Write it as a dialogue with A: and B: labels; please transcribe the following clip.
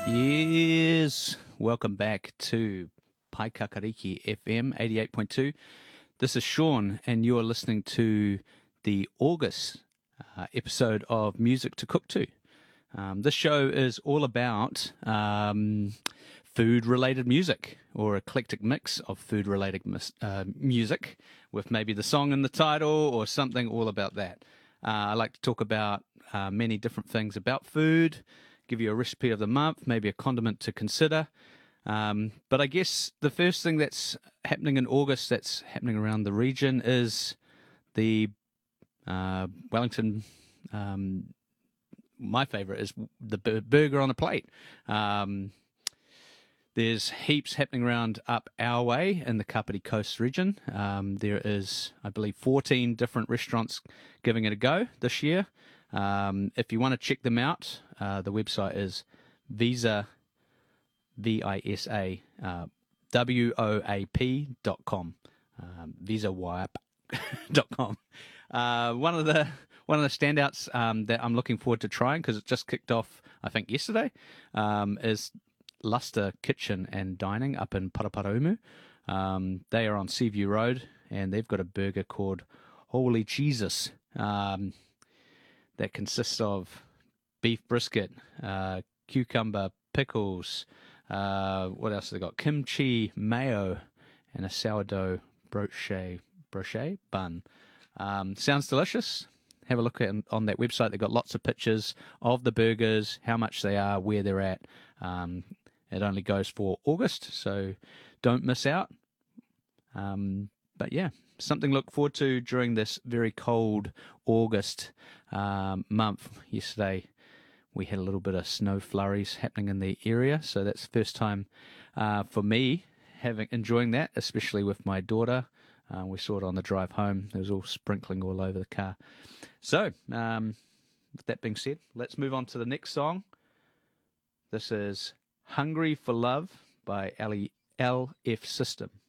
A: Yes, welcome back to Paikakariki FM 88.2. This is Sean, and you're listening to the August episode of Music to Cook To. This show is all about food-related music, or eclectic mix of food-related music, with maybe the song in the title or something all about that. I like to talk about many different things about food, give you a recipe of the month, maybe a condiment to consider. But I guess the first thing that's happening in August, that's happening around the region, is the Wellington. My favourite is the burger on a plate. There's heaps happening around up our way in the Kapiti Coast region. There is, I believe, 14 different restaurants giving it a go this year. If you want to check them out, the website is Visa, V-I-S-A, WOAP.com, VisaWAP.com. One of the standouts that I'm looking forward to trying, because it just kicked off, I think, yesterday, is Luster Kitchen and Dining up in Paraparaumu. They are on Seaview Road, and they've got a burger called Holy Jesus that consists of beef brisket, cucumber, pickles, what else have they got? Kimchi, mayo, and a sourdough brochet bun. Sounds delicious. Have a look at on that website. They've got lots of pictures of the burgers, how much they are, where they're at. It only goes for August, so don't miss out. But yeah, something to look forward to during this very cold August month. Yesterday we had a little bit of snow flurries happening in the area, so that's the first time for me enjoying that, especially with my daughter. We saw it on the drive home. There was all sprinkling all over the car. So, with that being said, let's move on to the next song. This is Hungry for Love by LF System.